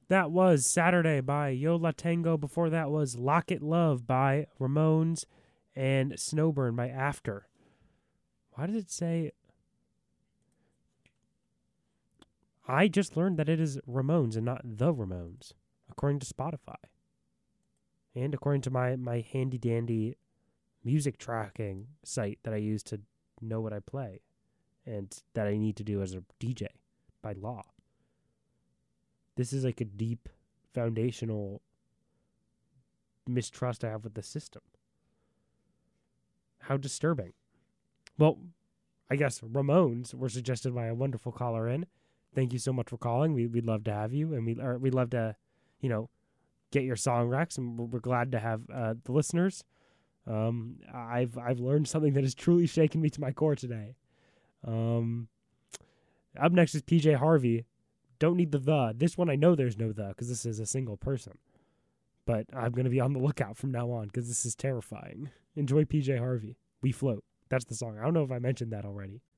That was Saturday by Yo La Tengo. Before that was Lock It Love by Ramones and Snowburn by After. Why does it say? I just learned that it is Ramones and not the Ramones, according to Spotify. And according to my handy dandy music tracking site that I use to know what I play and that I need to do as a DJ by law. This is like a deep foundational mistrust I have with the system. How disturbing. Well, I guess Ramones were suggested by a wonderful caller in. Thank you so much for calling. We'd love to have you, and we'd love to, get your song recs, and we're glad to have the listeners. I've learned something that has truly shaken me to my core today. Up next is PJ Harvey. Don't need the. This one I know there's no the because this is a single person. But I'm going to be on the lookout from now on because this is terrifying. Enjoy PJ Harvey. We Float. That's the song. I don't know if I mentioned that already.